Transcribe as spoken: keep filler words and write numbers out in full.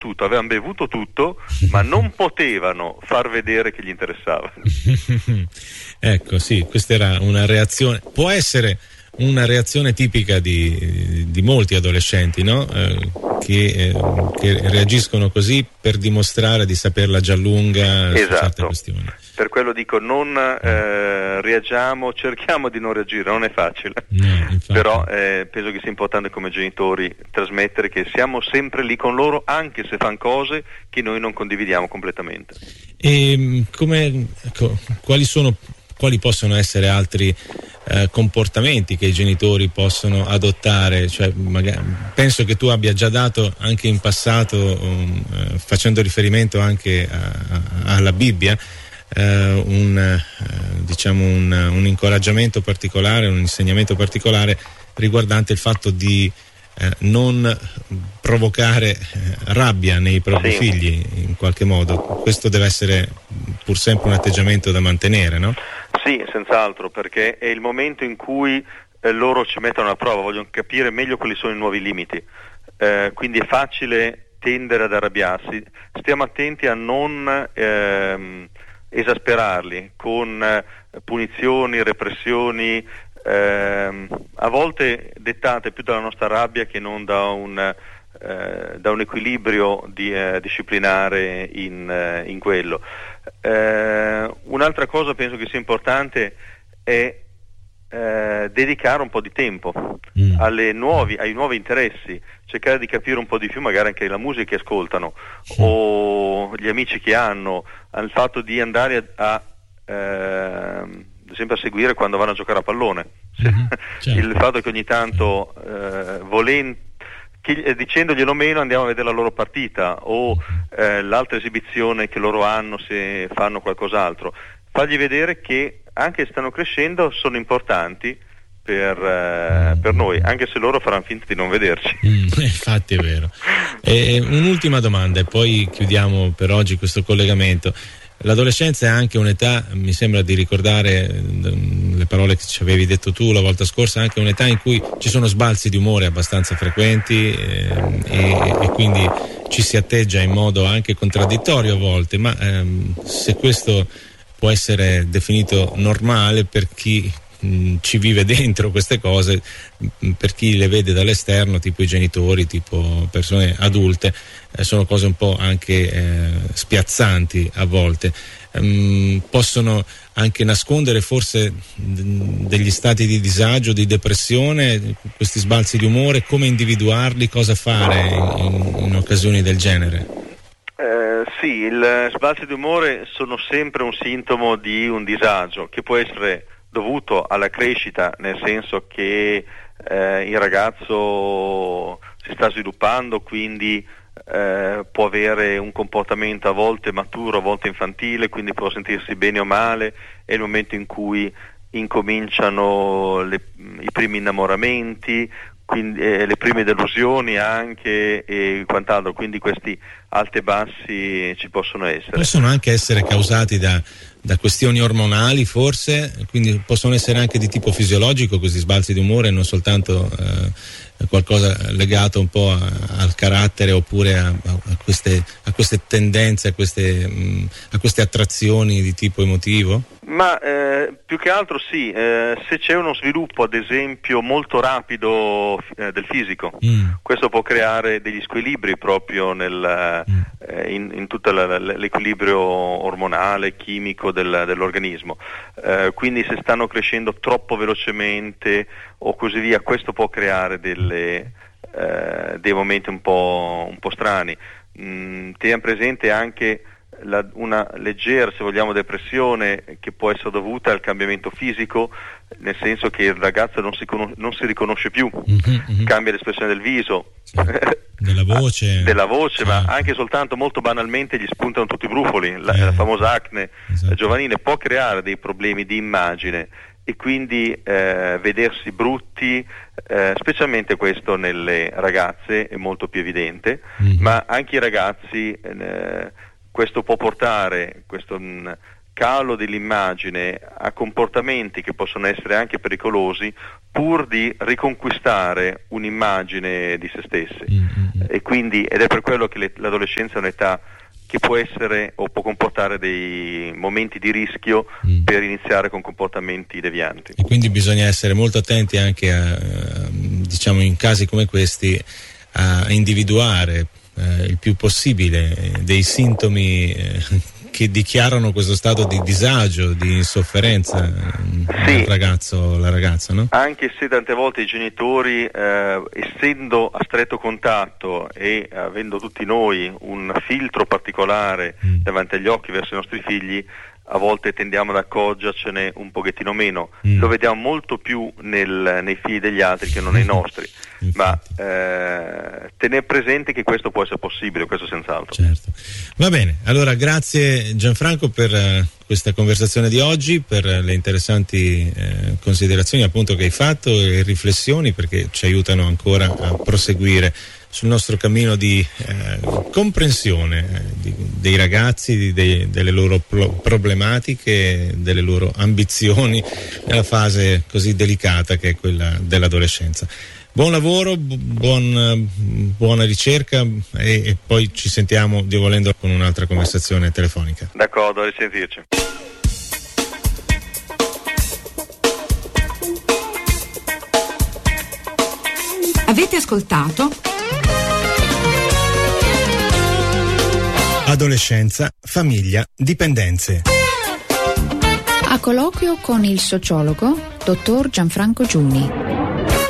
tutto, avevano bevuto tutto, ma non potevano far vedere che gli interessava. Ecco, sì, questa era una reazione, può essere una reazione tipica di, di molti adolescenti, no? Eh, che, eh, che reagiscono così per dimostrare di saperla già lunga, esatto. Su certe questioni. Per quello dico, non eh, reagiamo, cerchiamo di non reagire, non è facile, no, però eh, penso che sia importante come genitori trasmettere che siamo sempre lì con loro, anche se fanno cose che noi non condividiamo completamente. E come, ecco, quali sono, quali possono essere altri eh, comportamenti che i genitori possono adottare? Cioè, magari, penso che tu abbia già dato anche in passato, um, eh, facendo riferimento anche a, a, alla Bibbia, Uh, un, uh, diciamo un, un incoraggiamento particolare, un insegnamento particolare riguardante il fatto di uh, non provocare uh, rabbia nei propri sì. figli in qualche modo. Questo deve essere pur sempre un atteggiamento da mantenere, no? Sì, senz'altro, perché è il momento in cui eh, loro ci mettono alla prova, vogliono capire meglio quali sono i nuovi limiti, eh, quindi è facile tendere ad arrabbiarsi. Stiamo attenti a non ehm, esasperarli con eh, punizioni, repressioni, ehm, a volte dettate più dalla nostra rabbia che non da un, eh, da un equilibrio di, eh, disciplinare in, eh, in quello. Eh, un'altra cosa penso che sia importante è eh, dedicare un po' di tempo mm. alle nuovi, ai nuovi interessi, cercare di capire un po' di più magari anche la musica che ascoltano mm. o gli amici che hanno, al fatto di andare a, a eh, ad esempio a seguire quando vanno a giocare a pallone, mm-hmm. certo. Il fatto che ogni tanto eh, volendo Chi, dicendoglielo meno andiamo a vedere la loro partita o eh, l'altra esibizione che loro hanno se fanno qualcos'altro, fargli vedere che anche se stanno crescendo sono importanti per, eh, per noi, anche se loro faranno finta di non vederci. Mm, infatti è vero. E un'ultima domanda e poi chiudiamo per oggi questo collegamento. L'adolescenza è anche un'età, mi sembra di ricordare le parole che ci avevi detto tu la volta scorsa, anche un'età in cui ci sono sbalzi di umore abbastanza frequenti eh, e, e quindi ci si atteggia in modo anche contraddittorio a volte, ma ehm, se questo può essere definito normale per chi mh, ci vive dentro queste cose, mh, per chi le vede dall'esterno, tipo i genitori, tipo persone adulte, eh, sono cose un po' anche eh, spiazzanti a volte. Um, possono anche nascondere forse d- degli stati di disagio, di depressione, questi sbalzi di umore, come individuarli, cosa fare in, in, in occasioni del genere? Eh, sì, il sbalzi di umore sono sempre un sintomo di un disagio che può essere dovuto alla crescita, nel senso che eh, il ragazzo si sta sviluppando, quindi Eh, può avere un comportamento a volte maturo, a volte infantile, quindi può sentirsi bene o male, è il momento in cui incominciano le, i primi innamoramenti, quindi, eh, le prime delusioni anche e quant'altro, quindi questi alti e bassi ci possono essere. Possono anche essere causati da, da questioni ormonali forse, quindi possono essere anche di tipo fisiologico questi sbalzi di umore, non soltanto eh, qualcosa legato un po' a, al carattere oppure a, a, queste, a queste tendenze, a queste, mh, a queste attrazioni di tipo emotivo? Ma eh, più che altro sì, eh, se c'è uno sviluppo ad esempio molto rapido eh, del fisico, mm. questo può creare degli squilibri proprio nel, mm. eh, in, in tutto la, l'equilibrio ormonale, chimico del, dell'organismo, eh, quindi se stanno crescendo troppo velocemente o così via, questo può creare delle, eh, dei momenti un po', un po' strani. Mm, teniamo presente anche La, una leggera, se vogliamo, depressione che può essere dovuta al cambiamento fisico, nel senso che il ragazzo non si, conos- non si riconosce più, mm-hmm. cambia l'espressione del viso, sì. della voce, della voce certo. ma anche soltanto molto banalmente gli spuntano tutti i brufoli, la, eh, la famosa acne esatto. giovanile può creare dei problemi di immagine e quindi eh, vedersi brutti, eh, specialmente questo nelle ragazze è molto più evidente, mm-hmm. ma anche i ragazzi eh, questo può portare, questo mh, calo dell'immagine a comportamenti che possono essere anche pericolosi pur di riconquistare un'immagine di se stessi. Mm-hmm. E quindi, ed è per quello che le, l'adolescenza è un'età che può essere o può comportare dei momenti di rischio mm. per iniziare con comportamenti devianti. E quindi bisogna essere molto attenti anche a, diciamo, in casi come questi, a individuare eh, il più possibile dei sintomi eh, che dichiarano questo stato di disagio, di insofferenza sì. il ragazzo, la ragazza, no? Anche se tante volte i genitori, eh, essendo a stretto contatto e avendo tutti noi un filtro particolare mm. davanti agli occhi verso i nostri figli, a volte tendiamo ad accorgercene un pochettino meno. Mm. Lo vediamo molto più nel, nei figli degli altri che non nei nostri. Ma eh, tenere presente che questo può essere possibile, questo senz'altro. Certo. Va bene, allora grazie Gianfranco per uh, questa conversazione di oggi, per uh, le interessanti uh, considerazioni appunto che hai fatto e riflessioni, perché ci aiutano ancora a proseguire sul nostro cammino di eh, comprensione eh, di, dei ragazzi, di, dei, delle loro pro- problematiche, delle loro ambizioni nella fase così delicata che è quella dell'adolescenza. Buon lavoro, bu- buon, buona ricerca e, e poi ci sentiamo, Dio volendo, con un'altra conversazione telefonica. D'accordo, a risentirci. Avete ascoltato Adolescenza, famiglia, dipendenze. A colloquio con il sociologo dottor Gianfranco Giuni.